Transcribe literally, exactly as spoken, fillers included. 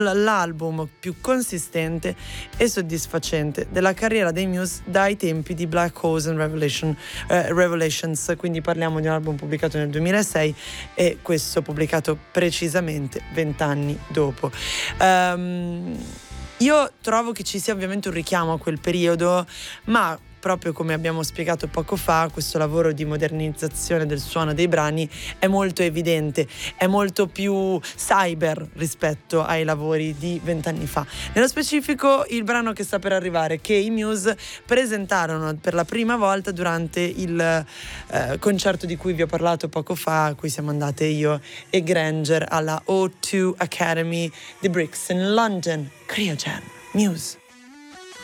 l'album più consistente e soddisfacente della carriera dei Muse dai tempi di Black Holes and Revelation, eh, Revelations, quindi parliamo di un album pubblicato nel duemilasei e questo pubblicato precisamente vent'anni dopo. Um, io trovo che ci sia ovviamente un richiamo a quel periodo, ma proprio come abbiamo spiegato poco fa, questo lavoro di modernizzazione del suono dei brani è molto evidente, è molto più cyber rispetto ai lavori di vent'anni fa. Nello specifico, il brano che sta per arrivare, che i Muse presentarono per la prima volta durante il eh, concerto di cui vi ho parlato poco fa, a cui siamo andate io e Granger alla O due Academy di Brixton, London. Cryogen, Muse.